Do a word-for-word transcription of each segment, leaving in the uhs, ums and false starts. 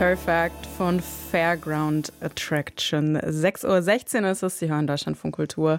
Perfect von Fairground Attraction. sechs Uhr sechzehn ist es, Sie hören Deutschlandfunk Kultur.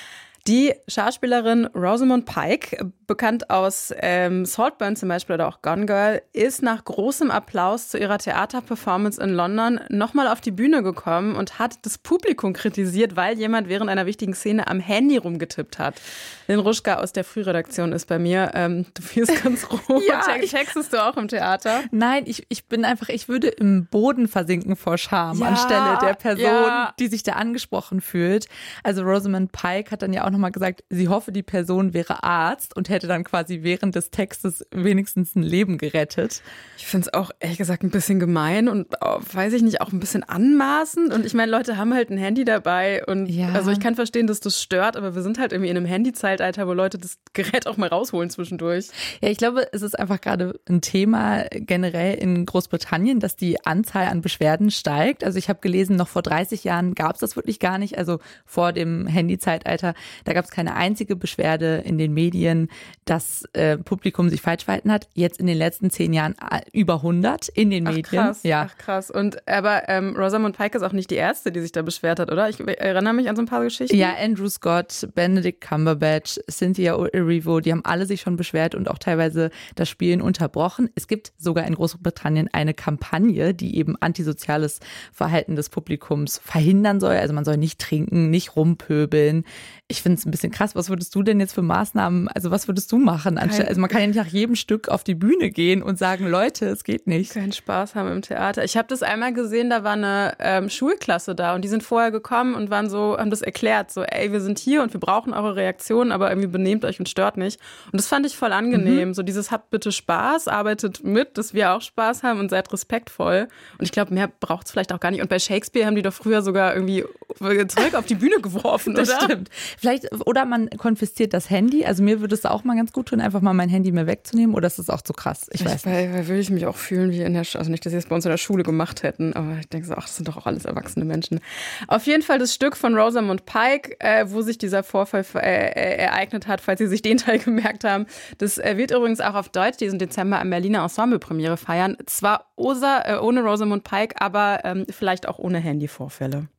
Die Schauspielerin Rosamund Pike, bekannt aus ähm, Saltburn zum Beispiel oder auch Gone Girl, ist nach großem Applaus zu ihrer Theaterperformance in London nochmal auf die Bühne gekommen und hat das Publikum kritisiert, weil jemand während einer wichtigen Szene am Handy rumgetippt hat. Lynn Ruschka aus der Frühredaktion ist bei mir. Ähm, du wirst ganz rot. Ja, Textest du auch im Theater? Nein, ich, ich bin einfach, ich würde im Boden versinken vor Scham Ja, anstelle der Person, ja. die sich da angesprochen fühlt. Also Rosamund Pike hat dann ja auch nochmal gesagt, sie hoffe, die Person wäre Arzt und hätte dann quasi während des Textes wenigstens ein Leben gerettet. Ich finde es auch ehrlich gesagt ein bisschen gemein und oh, weiß ich nicht, auch ein bisschen anmaßend. Und ich meine, Leute haben halt ein Handy dabei und Ja. also ich kann verstehen, dass das stört, aber wir sind halt irgendwie in einem Handy-Zeitalter, wo Leute das Gerät auch mal rausholen zwischendurch. Ja, ich glaube, es ist einfach gerade ein Thema generell in Großbritannien, dass die Anzahl an Beschwerden steigt. Also ich habe gelesen, noch vor dreißig Jahren gab es das wirklich gar nicht, also vor dem Handy-Zeitalter. Da gab es keine einzige Beschwerde in den Medien, dass äh, Publikum sich falsch verhalten hat. Jetzt in den letzten zehn Jahren über hundert in den Ach, Medien. Krass, ja. Ach krass. Und aber ähm, Rosamund Pike ist auch nicht die erste, die sich da beschwert hat, oder? Ich erinnere mich an so ein paar Geschichten. Ja, Andrew Scott, Benedict Cumberbatch, Cynthia Erivo, die haben alle sich schon beschwert und auch teilweise das Spielen unterbrochen. Es gibt sogar in Großbritannien eine Kampagne, die eben antisoziales Verhalten des Publikums verhindern soll. Also man soll nicht trinken, nicht rumpöbeln. Ich finde es ein bisschen krass. Was würdest du denn jetzt für Maßnahmen, also was würdest du machen? Anstelle, also man kann ja nicht nach jedem Stück auf die Bühne gehen und sagen, Leute, es geht nicht. Keinen Spaß haben im Theater. Ich habe das einmal gesehen, da war eine ähm, Schulklasse da und die sind vorher gekommen und waren so, haben das erklärt, so ey, wir sind hier und wir brauchen eure Reaktion, aber irgendwie benehmt euch und stört nicht. Und das fand ich voll angenehm. Mhm. So dieses, habt bitte Spaß, arbeitet mit, dass wir auch Spaß haben und seid respektvoll. Und ich glaube, mehr braucht es vielleicht auch gar nicht. Und bei Shakespeare haben die doch früher sogar irgendwie Zeug auf die Bühne geworfen, das oder? Stimmt. Vielleicht, oder man konfisziert das Handy. Also mir würde es auch mal ganz gut tun, einfach mal mein Handy mir wegzunehmen. Oder ist das auch zu krass? Ich weiß nicht. Weil, weil würde ich mich auch fühlen wie in der, also nicht, dass sie es bei uns in der Schule gemacht hätten, aber ich denke so, ach, das sind doch auch alles erwachsene Menschen. Auf jeden Fall das Stück von Rosamund Pike, äh, wo sich dieser Vorfall äh, ereignet hat, falls Sie sich den Teil gemerkt haben. Das äh, wird übrigens auch auf Deutsch diesen Dezember am Berliner Ensemble-Premiere feiern. Zwar Osa, äh, ohne Rosamund Pike, aber ähm, vielleicht auch ohne Handyvorfälle.